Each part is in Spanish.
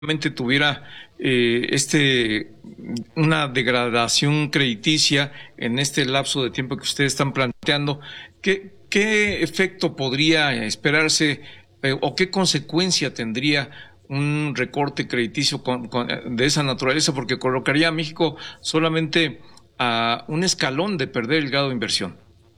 tuviera una degradación crediticia en este lapso de tiempo que ustedes están planteando, ¿qué efecto podría esperarse o qué consecuencia tendría un recorte crediticio de esa naturaleza? Porque colocaría a México solamente a un escalón de perder el grado de inversión.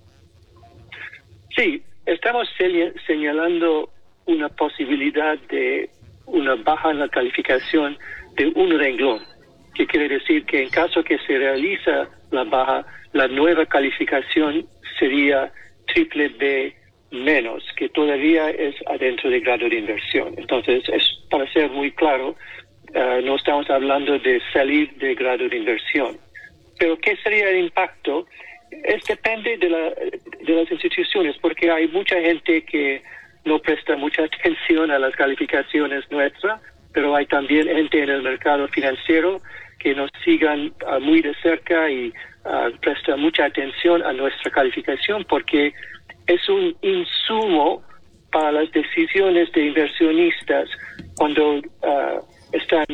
Sí, estamos señalando una posibilidad de una baja en la calificación de un renglón, que quiere decir que en caso que se realiza la baja, la nueva calificación sería triple B menos, que todavía es adentro del grado de inversión. Entonces, para ser muy claro, no estamos hablando de salir del grado de inversión. Pero ¿qué sería el impacto? Depende de las instituciones, porque hay mucha gente que no presta mucha atención a las calificaciones nuestras, pero hay también gente en el mercado financiero que nos sigan muy de cerca y presta mucha atención a nuestra calificación, porque es un insumo para las decisiones de inversionistas cuando están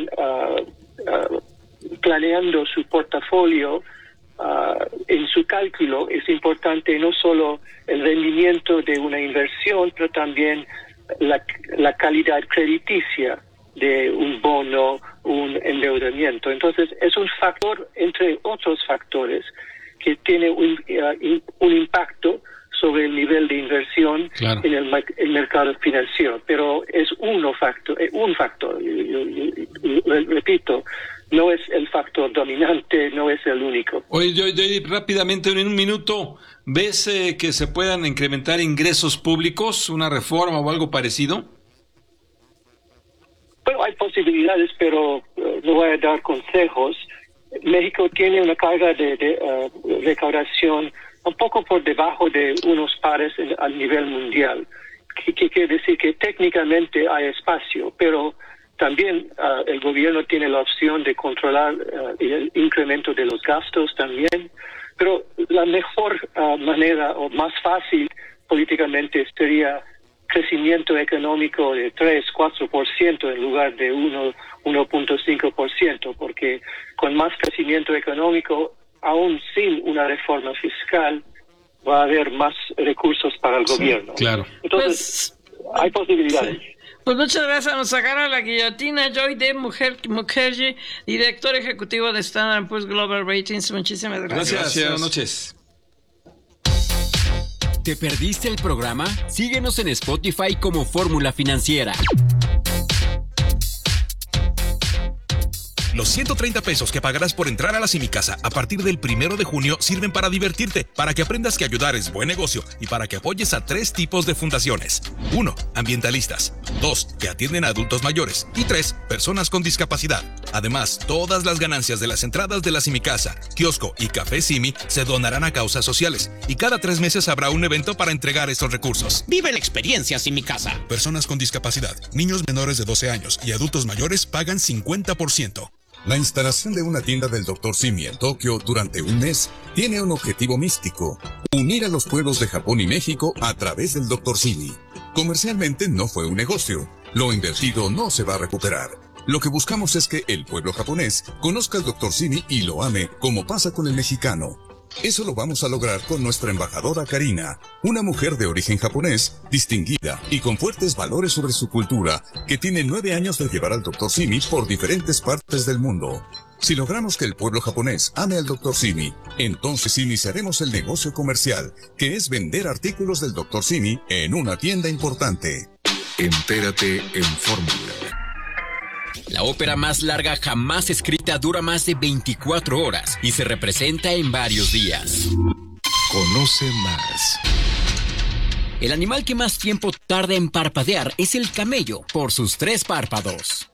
planeando su portafolio. En su cálculo es importante no solo el rendimiento de una inversión, pero también la calidad crediticia de un bono, un endeudamiento. Entonces, es un factor, entre otros factores, que tiene un impacto sobre el nivel de inversión en el mercado financiero. Pero es un factor. Repito, no es el factor dominante, no es el único. Oye, yo rápidamente, en un minuto, ¿ves que se puedan incrementar ingresos públicos, una reforma o algo parecido? Bueno, hay posibilidades, pero no voy a dar consejos. México tiene una carga de recaudación un poco por debajo de unos pares a nivel mundial, que quiere decir que técnicamente hay espacio, pero también el gobierno tiene la opción de controlar el incremento de los gastos también, pero la mejor manera o más fácil políticamente sería crecimiento económico de 3-4% en lugar de 1.5%, porque con más crecimiento económico, aún sin una reforma fiscal, va a haber más recursos para el gobierno. Claro. Entonces, hay posibilidades. Sí. Pues muchas gracias. Nos sacaron a la guillotina Joy D. Mukherjee, director ejecutivo de Standard & Poor's Global Ratings. Muchísimas gracias. Gracias. Buenas noches. ¿Te perdiste el programa? Síguenos en Spotify como Fórmula Financiera. Los 130 pesos que pagarás por entrar a la Simicasa a partir del 1 de junio sirven para divertirte, para que aprendas que ayudar es buen negocio y para que apoyes a 3 tipos de fundaciones. 1. Ambientalistas. 2. Que atienden a adultos mayores. Y 3. Personas con discapacidad. Además, todas las ganancias de las entradas de la Simicasa, kiosco y café Simi se donarán a causas sociales. Y cada 3 meses habrá un evento para entregar estos recursos. Vive la experiencia Simicasa. Personas con discapacidad, niños menores de 12 años y adultos mayores pagan 50%. La instalación de una tienda del Dr. Simi en Tokio durante un mes tiene un objetivo místico: unir a los pueblos de Japón y México a través del Dr. Simi. Comercialmente no fue un negocio. Lo invertido no se va a recuperar. Lo que buscamos es que el pueblo japonés conozca al Dr. Simi y lo ame, como pasa con el mexicano. Eso lo vamos a lograr con nuestra embajadora Karina, una mujer de origen japonés, distinguida y con fuertes valores sobre su cultura, que tiene 9 años de llevar al Dr. Simi por diferentes partes del mundo. Si logramos que el pueblo japonés ame al Dr. Simi, entonces iniciaremos el negocio comercial, que es vender artículos del Dr. Simi en una tienda importante. Entérate en Fórmula. La ópera más larga jamás escrita dura más de 24 horas y se representa en varios días. Conoce más. El animal que más tiempo tarda en parpadear es el camello, por sus 3 párpados.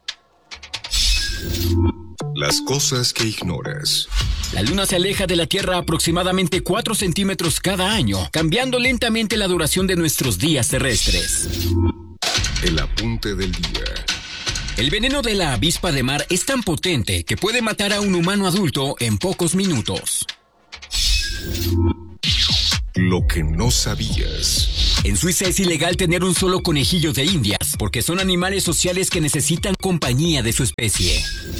Las cosas que ignoras. La Luna se aleja de la Tierra aproximadamente 4 centímetros cada año, cambiando lentamente la duración de nuestros días terrestres. El apunte del día. El veneno de la avispa de mar es tan potente que puede matar a un humano adulto en pocos minutos. Lo que no sabías. En Suiza es ilegal tener un solo conejillo de Indias, porque son animales sociales que necesitan compañía de su especie.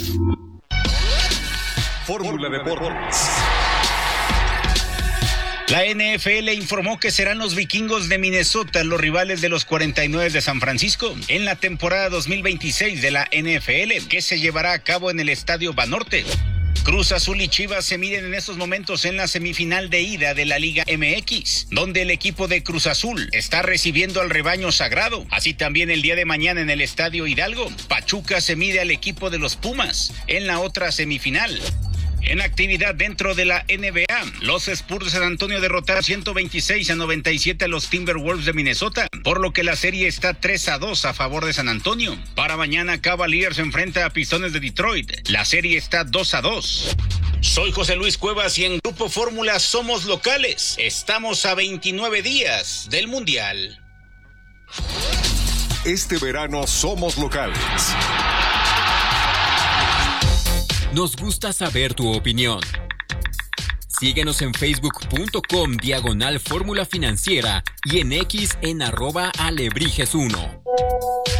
Fórmula Deportes. La NFL informó que serán los Vikingos de Minnesota los rivales de los 49 de San Francisco en la temporada 2026 de la NFL, que se llevará a cabo en el Estadio Banorte. Cruz Azul y Chivas se miden en estos momentos en la semifinal de ida de la Liga MX, donde el equipo de Cruz Azul está recibiendo al rebaño sagrado. Así también el día de mañana en el Estadio Hidalgo, Pachuca se mide al equipo de los Pumas en la otra semifinal. En actividad dentro de la NBA, los Spurs de San Antonio derrotaron 126-97 a los Timberwolves de Minnesota, por lo que la serie está 3-2 a favor de San Antonio. Para mañana, Cavaliers se enfrenta a Pistones de Detroit. La serie está 2-2. Soy José Luis Cuevas y en Grupo Fórmula somos locales. Estamos a 29 días del Mundial. Este verano somos locales. Nos gusta saber tu opinión. Síguenos en facebook.com/Fórmula Financiera y en X en @Alebrijes1.